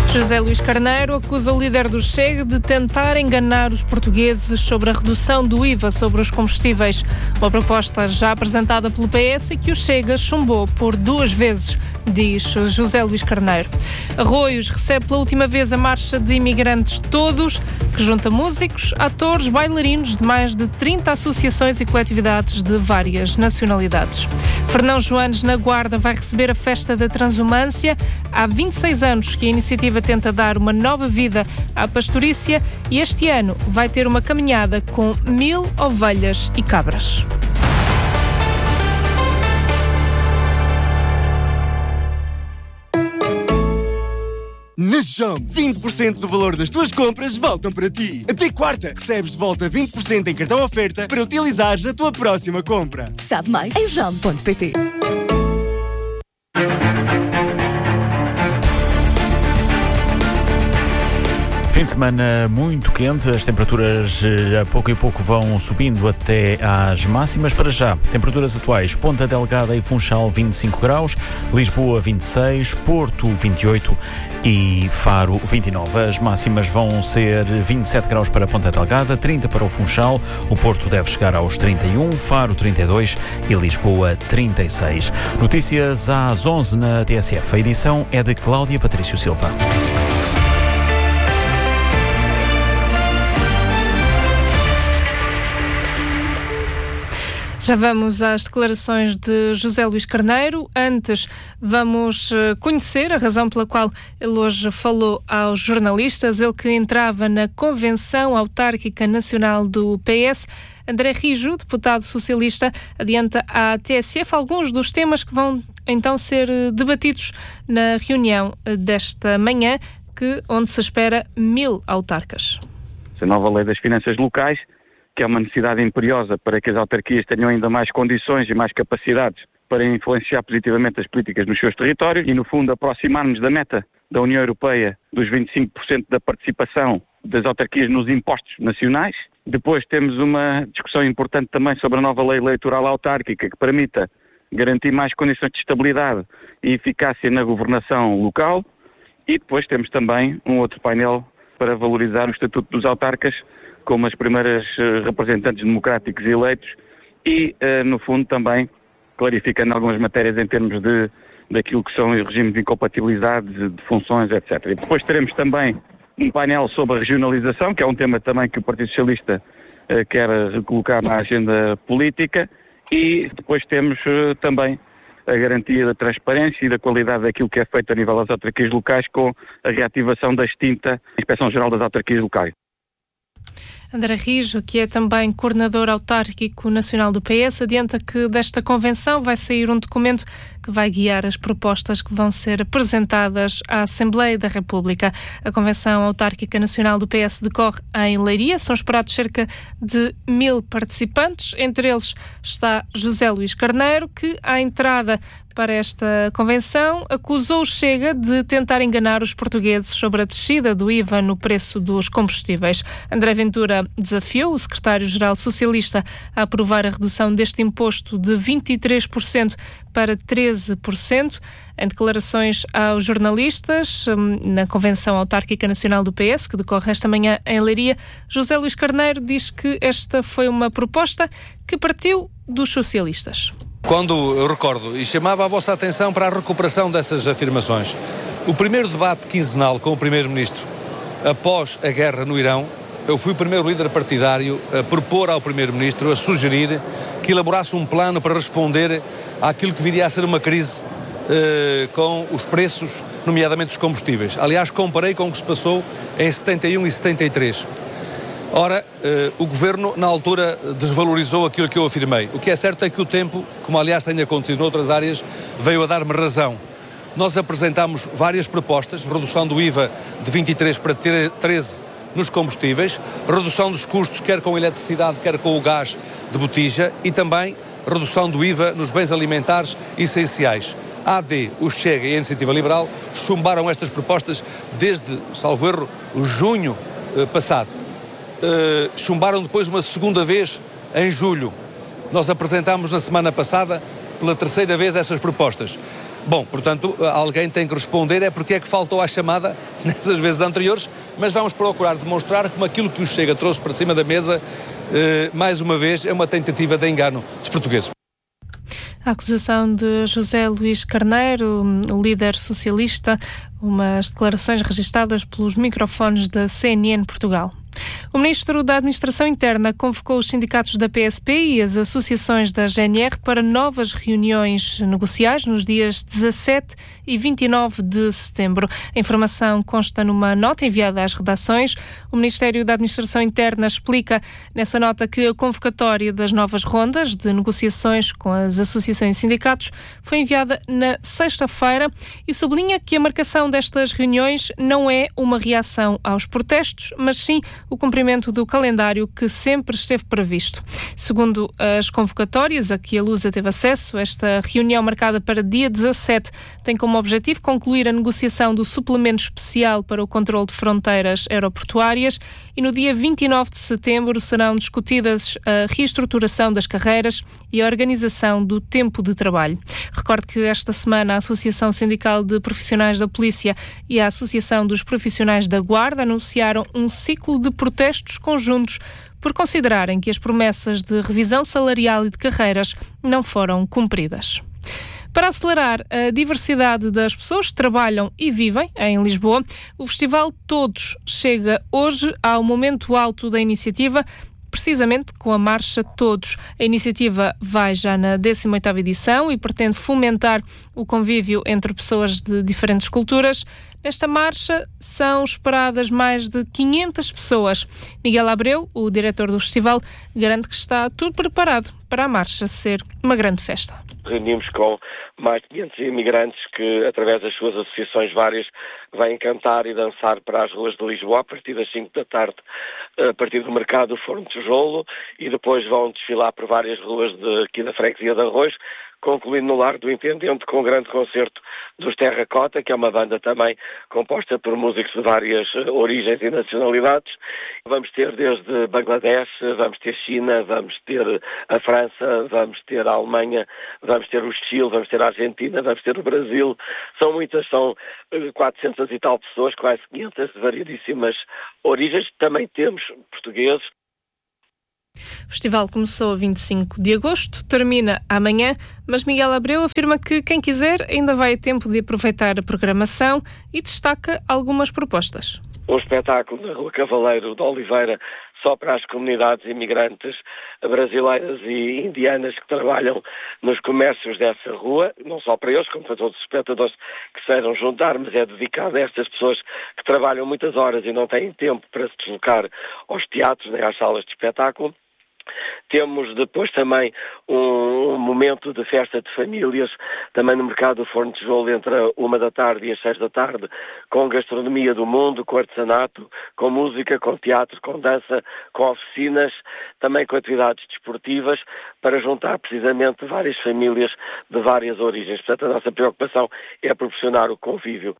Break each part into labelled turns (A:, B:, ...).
A: José Luís Carneiro acusa o líder do Chega de tentar enganar os portugueses sobre a redução do IVA sobre os combustíveis. Uma proposta já apresentada pelo PS e que o Chega chumbou por 2 vezes, diz José Luís Carneiro. Arroios recebe pela última vez a marcha de imigrantes todos, que junta músicos, atores, bailarinos de mais de 30 associações e coletividades de várias nacionalidades. Fernão Joanes, na Guarda, vai receber a Festa da Transumância. Há 26 anos que a iniciativa tenta dar uma nova vida à pastorícia e este ano vai ter uma caminhada com 1000 ovelhas e cabras.
B: Na JOM, 20% do valor das tuas compras voltam para ti. Até quarta, recebes de volta 20% em cartão oferta para utilizares na tua próxima compra.
C: Sabe mais em jom.pt.
D: Fim de semana muito quente, as temperaturas a pouco e pouco vão subindo até às máximas. Para já, temperaturas atuais: Ponta Delgada e Funchal 25 graus, Lisboa 26, Porto 28 e Faro 29. As máximas vão ser 27 graus para Ponta Delgada, 30 para o Funchal, o Porto deve chegar aos 31, Faro 32 e Lisboa 36. Notícias às 11 na TSF. A edição é de Cláudia Patrício Silva.
A: Já vamos às declarações de José Luís Carneiro. Antes, vamos conhecer a razão pela qual ele hoje falou aos jornalistas. Ele que entrava na Convenção Autárquica Nacional do PS. André Rijo, deputado socialista, adianta à TSF alguns dos temas que vão então ser debatidos na reunião desta manhã, onde se espera 1000 autarcas.
E: A nova lei das finanças locais, que é uma necessidade imperiosa para que as autarquias tenham ainda mais condições e mais capacidades para influenciar positivamente as políticas nos seus territórios e, no fundo, aproximar-nos da meta da União Europeia dos 25% da participação das autarquias nos impostos nacionais. Depois temos uma discussão importante também sobre a nova lei eleitoral autárquica que permita garantir mais condições de estabilidade e eficácia na governação local. E depois temos também um outro painel para valorizar o estatuto dos autarcas como as primeiras representantes democráticos eleitos e, no fundo, também clarificando algumas matérias em termos daquilo que são os regimes de incompatibilidade de funções, etc. E depois teremos também um painel sobre a regionalização, que é um tema também que o Partido Socialista quer recolocar na agenda política, e depois temos também a garantia da transparência e da qualidade daquilo que é feito a nível das autarquias locais com a reativação da extinta Inspeção-Geral das Autarquias Locais.
A: André Rijo, que é também coordenador autárquico nacional do PS, adianta que desta convenção vai sair um documento que vai guiar as propostas que vão ser apresentadas à Assembleia da República. A Convenção Autárquica Nacional do PS decorre em Leiria. São esperados cerca de 1000 participantes. Entre eles está José Luís Carneiro, que, à entrada para esta convenção, acusou o Chega de tentar enganar os portugueses sobre a descida do IVA no preço dos combustíveis. André Ventura desafiou o secretário-geral socialista a aprovar a redução deste imposto de 23% para 13%. Em declarações aos jornalistas, na Convenção Autárquica Nacional do PS, que decorre esta manhã em Leiria, José Luís Carneiro diz que esta foi uma proposta que partiu dos socialistas.
F: Quando eu recordo e chamava a vossa atenção para a recuperação dessas afirmações, o primeiro debate quinzenal com o Primeiro-Ministro após a guerra no Irão, eu fui o primeiro líder partidário a propor ao Primeiro-Ministro, a sugerir que elaborasse um plano para responder àquilo que viria a ser uma crise com os preços, nomeadamente dos combustíveis. Aliás, comparei com o que se passou em 71 e 73. Ora, o Governo, na altura, desvalorizou aquilo que eu afirmei. O que é certo é que o tempo, como aliás tem acontecido noutras áreas, veio a dar-me razão. Nós apresentámos várias propostas, redução do IVA de 23 para 13 nos combustíveis, redução dos custos, quer com a eletricidade, quer com o gás de botija, e também redução do IVA nos bens alimentares essenciais. A AD, o Chega e a Iniciativa Liberal chumbaram estas propostas desde, salvo erro, junho passado. Chumbaram depois uma segunda vez em julho. Nós apresentámos na semana passada pela terceira vez essas propostas. Bom, portanto, alguém tem que responder porque é que faltou à chamada nessas vezes anteriores, mas vamos procurar demonstrar como aquilo que o Chega trouxe para cima da mesa, mais uma vez, é uma tentativa de engano dos portugueses.
A: A acusação de José Luís Carneiro, o líder socialista, umas declarações registadas pelos microfones da CNN Portugal. O Ministro da Administração Interna convocou os sindicatos da PSP e as associações da GNR para novas reuniões negociais nos dias 17 e 29 de setembro. A informação consta numa nota enviada às redações. O Ministério da Administração Interna explica nessa nota que a convocatória das novas rondas de negociações com as associações e sindicatos foi enviada na sexta-feira e sublinha que a marcação destas reuniões não é uma reação aos protestos, mas sim o cumprimento do calendário que sempre esteve previsto. Segundo as convocatórias a que a Lusa teve acesso, esta reunião marcada para dia 17 tem como objetivo concluir a negociação do suplemento especial para o controle de fronteiras aeroportuárias e no dia 29 de setembro serão discutidas a reestruturação das carreiras e a organização do tempo de trabalho. Recordo que esta semana a Associação Sindical de Profissionais da Polícia e a Associação dos Profissionais da Guarda anunciaram um ciclo de protestos conjuntos por considerarem que as promessas de revisão salarial e de carreiras não foram cumpridas. Para acelerar a diversidade das pessoas que trabalham e vivem em Lisboa, o Festival Todos chega hoje ao momento alto da iniciativa, precisamente com a Marcha Todos. A iniciativa vai já na 18ª edição e pretende fomentar o convívio entre pessoas de diferentes culturas. Nesta marcha são esperadas mais de 500 pessoas. Miguel Abreu, o diretor do festival, garante que está tudo preparado para a marcha ser uma grande festa.
G: Reunimos com mais de 500 imigrantes que, através das suas associações várias, vêm cantar e dançar para as ruas de Lisboa a partir das 5 da tarde, a partir do mercado do Forno de Tijolo, e depois vão desfilar por várias ruas aqui da freguesia de Arroz, concluindo no Largo do Intendente com um grande concerto dos Terracota, que é uma banda também composta por músicos de várias origens e nacionalidades. Vamos ter desde Bangladesh, vamos ter China, vamos ter a França, vamos ter a Alemanha, vamos ter o Chile, vamos ter a Argentina, vamos ter o Brasil. São muitas, são 400 e tal pessoas, quase 500 de variedíssimas origens. Também temos portugueses.
A: O festival começou a 25 de agosto, termina amanhã, mas Miguel Abreu afirma que quem quiser ainda vai a tempo de aproveitar a programação e destaca algumas propostas.
G: Um espetáculo na Rua Cavaleiro de Oliveira só para as comunidades imigrantes brasileiras e indianas que trabalham nos comércios dessa rua, não só para eles, como para todos os espectadores que se queiram juntar, mas é dedicado a estas pessoas que trabalham muitas horas e não têm tempo para se deslocar aos teatros nem às salas de espetáculo. Temos depois também um momento de festa de famílias, também no mercado do Forno de Tijolo, entre a 1 da tarde e as 6 da tarde, com gastronomia do mundo, com artesanato, com música, com teatro, com dança, com oficinas, também com atividades desportivas, para juntar precisamente várias famílias de várias origens. Portanto, a nossa preocupação é proporcionar o convívio.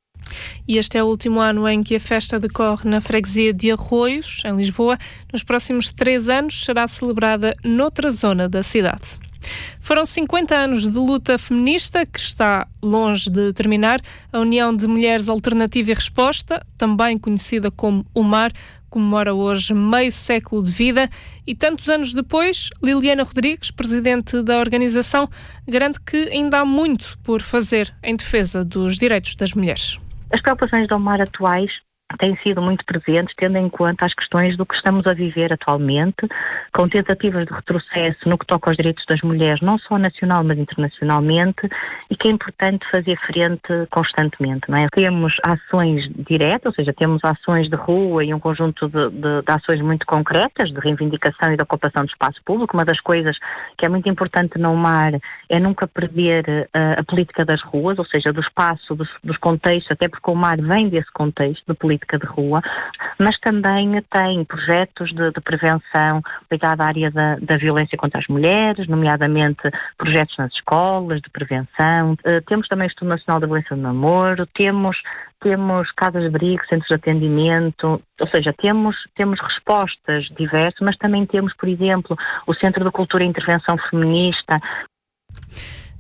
A: E este é o último ano em que a festa decorre na freguesia de Arroios, em Lisboa. Nos próximos 3 anos será celebrada noutra zona da cidade. Foram 50 anos de luta feminista que está longe de terminar. A União de Mulheres Alternativa e Resposta, também conhecida como UMAR, comemora hoje meio século de vida e tantos anos depois, Liliana Rodrigues, presidente da organização, garante que ainda há muito por fazer em defesa dos direitos das mulheres.
H: As preocupações da UMAR atuais têm sido muito presentes, tendo em conta as questões do que estamos a viver atualmente, com tentativas de retrocesso no que toca aos direitos das mulheres, não só nacional, mas internacionalmente, e que é importante fazer frente constantemente, não é? Temos ações diretas, ou seja, temos ações de rua e um conjunto de ações muito concretas, de reivindicação e de ocupação do espaço público. Uma das coisas que é muito importante na UMAR é nunca perder a política das ruas, ou seja, do espaço, dos contextos, até porque a UMAR vem desse contexto de política de rua, mas também tem projetos de prevenção ligados à área da violência contra as mulheres, nomeadamente projetos nas escolas de prevenção. Temos também o Estudo Nacional da Violência do Namoro, temos casas de abrigo, centros de atendimento, ou seja, temos respostas diversas, mas também temos, por exemplo, o Centro de Cultura e Intervenção Feminista.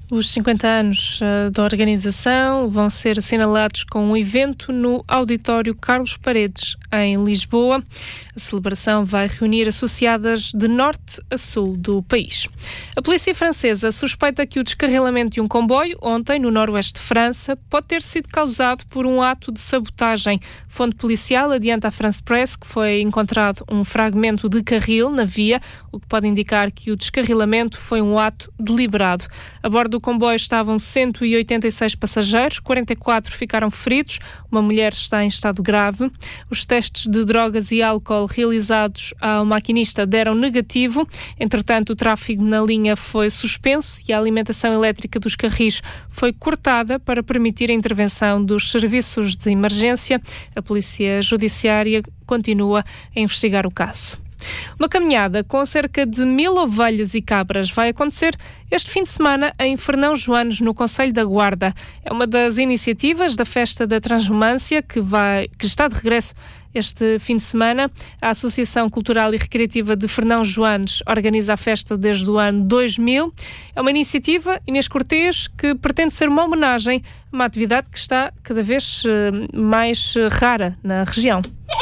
A: Os 50 anos da organização vão ser assinalados com um evento no Auditório Carlos Paredes, em Lisboa. A celebração vai reunir associadas de norte a sul do país. A polícia francesa suspeita que o descarrilamento de um comboio, ontem, no noroeste de França, pode ter sido causado por um ato de sabotagem. Fonte policial adianta à France Press que foi encontrado um fragmento de carril na via, o que pode indicar que o descarrilamento foi um ato deliberado. A bordo do comboio estavam 186 passageiros, 44 ficaram feridos, uma mulher está em estado grave. Os testes de drogas e álcool realizados ao maquinista deram negativo. Entretanto, o tráfego na linha foi suspenso e a alimentação elétrica dos carris foi cortada para permitir a intervenção dos serviços de emergência. A Polícia Judiciária continua a investigar o caso. Uma caminhada com cerca de 1000 ovelhas e cabras vai acontecer este fim de semana em Fernão Joanes, no Concelho da Guarda. É uma das iniciativas da Festa da Transumância que está de regresso este fim de semana. A Associação Cultural e Recreativa de Fernão Joanes organiza a festa desde o ano 2000. É uma iniciativa, Inês Cortês, que pretende ser uma homenagem a uma atividade que está cada vez mais rara na região.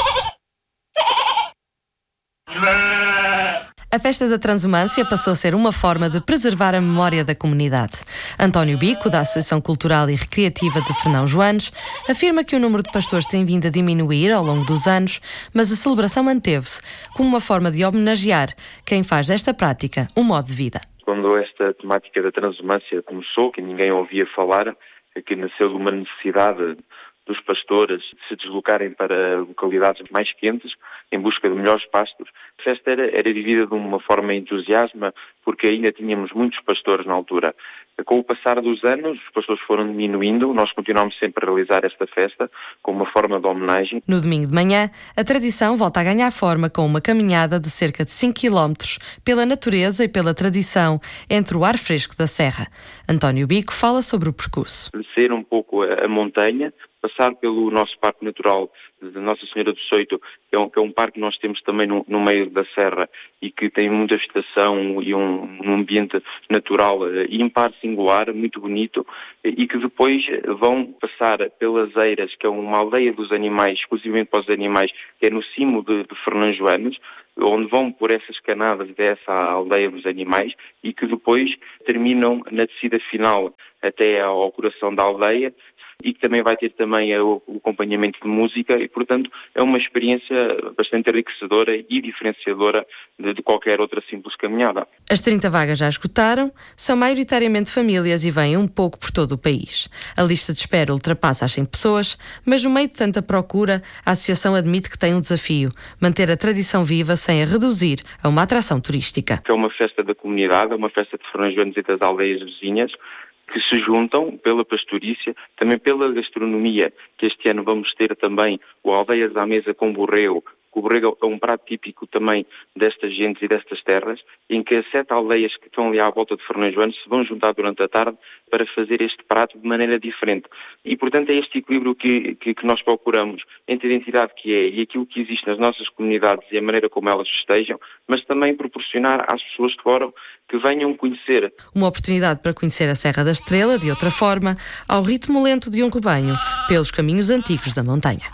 I: A Festa da Transumância passou a ser uma forma de preservar a memória da comunidade. António Bico, da Associação Cultural e Recreativa de Fernão Joanes, afirma que o número de pastores tem vindo a diminuir ao longo dos anos, mas a celebração manteve-se como uma forma de homenagear quem faz desta prática um modo de vida.
J: Quando esta temática da transumância começou, que ninguém ouvia falar, que nasceu de uma necessidade dos pastores se deslocarem para localidades mais quentes em busca de melhores pastos. A festa era vivida de uma forma entusiasma porque ainda tínhamos muitos pastores na altura. Com o passar dos anos, os pastores foram diminuindo, nós continuamos sempre a realizar esta festa como uma forma de homenagem.
I: No domingo de manhã, a tradição volta a ganhar forma com uma caminhada de cerca de 5 km pela natureza e pela tradição entre o ar fresco da serra. António Bico fala sobre o percurso.
J: Descer um pouco a montanha, passar pelo nosso Parque Natural de Nossa Senhora do Soito, que é um parque que nós temos também no meio da serra e que tem muita vegetação e um ambiente natural ímpar, singular, muito bonito, e que depois vão passar pelas Eiras, que é uma aldeia dos animais, exclusivamente para os animais, que é no cimo de Fernão Joanes, onde vão por essas canadas dessa aldeia dos animais e que depois terminam na descida final até ao coração da aldeia, e que também vai ter também o acompanhamento de música e, portanto, é uma experiência bastante enriquecedora e diferenciadora de qualquer outra simples caminhada.
I: As 30 vagas já esgotaram, são maioritariamente famílias e vêm um pouco por todo o país. A lista de espera ultrapassa as 100 pessoas, mas no meio de tanta procura, a associação admite que tem um desafio: manter a tradição viva sem a reduzir a uma atração turística.
J: É uma festa da comunidade, é uma festa de Fernão Joanes e das aldeias vizinhas, que se juntam pela pastorícia, também pela gastronomia, que este ano vamos ter também o Aldeias à Mesa com borrego. O borrego é um prato típico também destas gentes e destas terras, em que as 7 aldeias que estão ali à volta de Fernão Joanes se vão juntar durante a tarde para fazer este prato de maneira diferente. E, portanto, é este equilíbrio que nós procuramos entre a identidade que é e aquilo que existe nas nossas comunidades e a maneira como elas festejam, mas também proporcionar às pessoas de fora que venham conhecer.
I: Uma oportunidade para conhecer a Serra da Estrela de outra forma, ao ritmo lento de um rebanho, pelos caminhos antigos da montanha.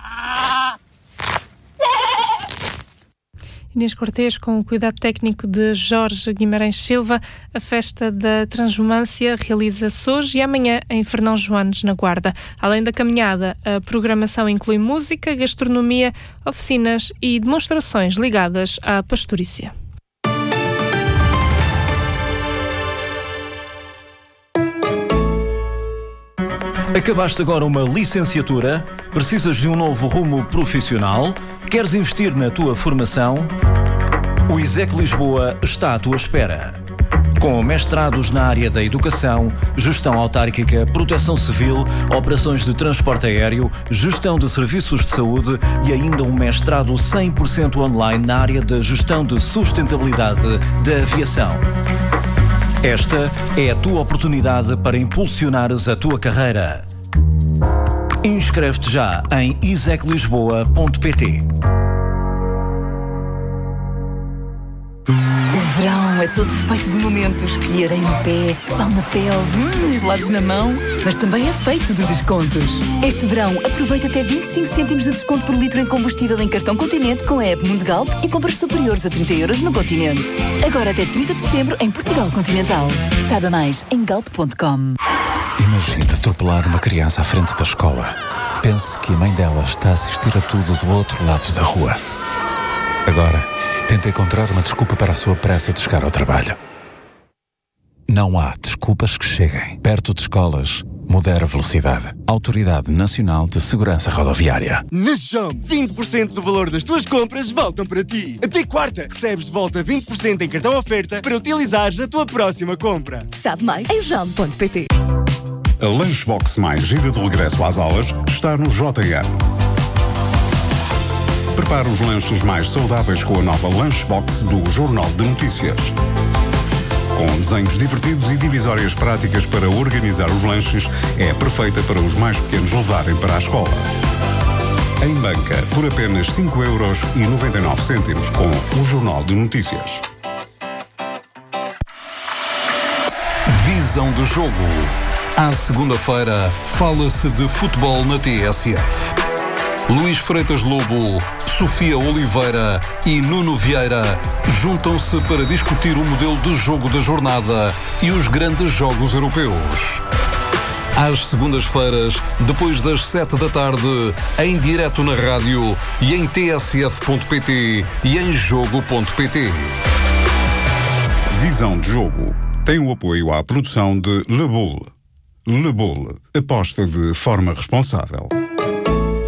A: Inês Cortês, com o cuidado técnico de Jorge Guimarães Silva. A Festa da Transumância realiza-se hoje e amanhã em Fernão Joanes, na Guarda. Além da caminhada, a programação inclui música, gastronomia, oficinas e demonstrações ligadas à pastorícia.
K: Acabaste agora uma licenciatura? Precisas de um novo rumo profissional? Queres investir na tua formação? O ISEC Lisboa está à tua espera. Com mestrados na área da educação, gestão autárquica, proteção civil, operações de transporte aéreo, gestão de serviços de saúde e ainda um mestrado 100% online na área da gestão de sustentabilidade da aviação. Esta é a tua oportunidade para impulsionares a tua carreira. Inscreve-te já em iseclisboa.pt.
C: O verão verão é todo feito de momentos. De areia no pé, sal na pele, gelados na mão. Mas também é feito de descontos. Este verão, aproveita até 25 cêntimos de desconto por litro em combustível em cartão Continente com a app Mundo Galp e compras superiores a 30 euros no Continente. Agora até 30 de setembro em Portugal Continental. Saiba mais em galp.com.
L: Imagina atropelar uma criança à frente da escola. Pense que a mãe dela está a assistir a tudo do outro lado da rua. Agora, tenta encontrar uma desculpa para a sua pressa de chegar ao trabalho. Não há desculpas que cheguem. Perto de escolas, modera a velocidade. Autoridade Nacional de Segurança Rodoviária.
B: Na JOM, 20% do valor das tuas compras voltam para ti. Até quarta, recebes de volta 20% em cartão oferta para utilizares na tua próxima compra.
C: Sabe mais em jam.pt.
M: A Lunchbox mais gira de regresso às aulas está no JN. Prepara os lanches mais saudáveis com a nova Lunchbox do Jornal de Notícias. Com desenhos divertidos e divisórias práticas para organizar os lanches, é perfeita para os mais pequenos levarem para a escola. Em banca, por apenas 5,99€ com o Jornal de Notícias.
N: Visão do jogo. À segunda-feira, fala-se de futebol na TSF. Luís Freitas Lobo, Sofia Oliveira e Nuno Vieira juntam-se para discutir o modelo de jogo da jornada e os grandes jogos europeus. Às segundas-feiras, depois das 7 da tarde, em direto na rádio e em tsf.pt e em jogo.pt.
M: Visão de jogo tem o apoio à produção de Le Boule. Le Boule, aposta de forma responsável.